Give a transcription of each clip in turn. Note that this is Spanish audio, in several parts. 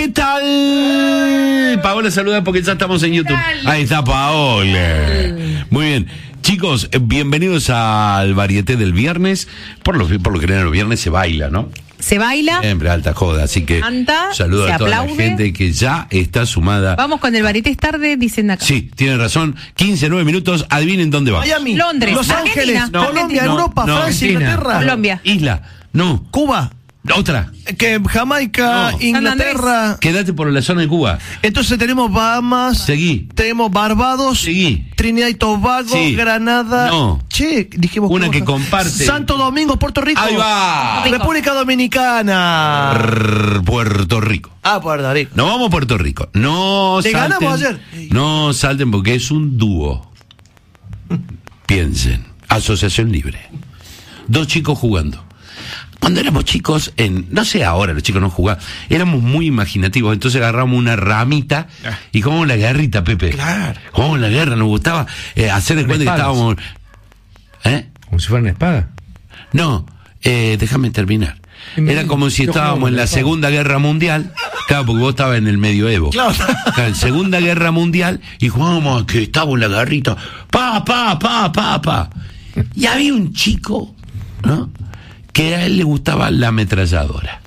¿Qué tal? Paola saluda porque ya estamos en YouTube. Ahí está Paola. Muy bien. Chicos, bienvenidos al varieté del viernes. Por lo general los viernes se baila, ¿no? Se baila. Siempre alta joda, así que canta, saludo a toda aplaude. la gente que ya está sumada. Vamos con el varieté, es tarde, dicen acá. Sí, tiene razón. 9 minutos, adivinen dónde va. Miami, Londres, Los Argentina. Ángeles, Colombia, No, Europa, no, Francia, Argentina. Inglaterra, Colombia. Isla, no, Cuba, otra. que Jamaica, No. Inglaterra. Quédate por la zona de Cuba. Entonces tenemos Bahamas, Seguí. tenemos Barbados, Seguí. Trinidad y Tobago, Sí. Granada. No. Che, dijimos Una Cuba. que comparte. Santo Domingo, Puerto Rico. Ahí va. República Dominicana. Puerto Rico. Puerto Rico. Nos vamos a Puerto Rico. No Le salten. ganamos ayer. No salten porque es un dúo. Piensen. Asociación libre. 2 chicos jugando. Cuando éramos chicos, no sé ahora, los chicos no jugaban, éramos muy imaginativos, entonces agarramos una ramita y jugamos la guerrita, Pepe. Claro. Jugamos la guerra, nos gustaba hacer de cuenta que espadas. estábamos... Como si fuera una espada. No, déjame terminar. Era como si estábamos en la Segunda Guerra Mundial, claro, porque vos estabas en el medioevo. Claro. Claro, Segunda Guerra Mundial, y jugábamos a que estábamos en la garrita, pa. Y había un chico, ¿no?, que a él le gustaba la ametralladora.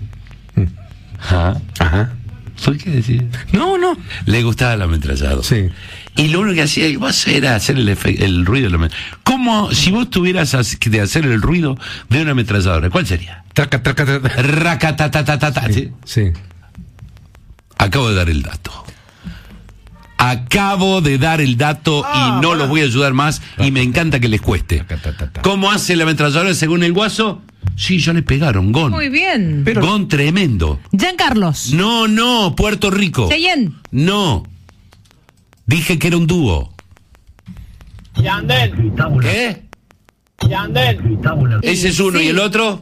Ajá. ¿Por qué decir? No. Le gustaba la ametralladora. Sí. Y lo único que hacía era hacer el ruido de la ametralladora. ¿Cómo, si vos tuvieras de hacer el ruido de una ametralladora, cuál sería? Traca. Racatatatata. ¿Sí? Sí. Acabo de dar el dato. Y no los voy a ayudar más y me encanta que les cueste. ¿Cómo hace la ametralladora según el Guaso? Sí, ya le pegaron, Gon. Muy bien. Gon tremendo. Giancarlos. No, Puerto Rico. Cheyenne. No. Dije que era un dúo. Yandel. ¿Qué? Yandel. Ese es uno, Sí. ¿y el otro?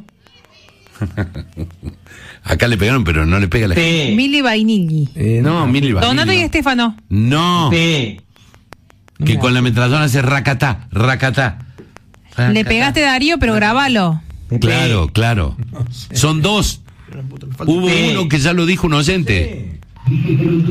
Acá le pegaron, pero no le pega la gente. Mili Vainilli. No, Mili Vanilli, Donato y no. Estefano. No, Sí. que con la ametralladora hace racatá. Le pegaste Darío, pero grabalo. Claro. Son 2. Hubo Sí. uno que ya lo dijo un oyente.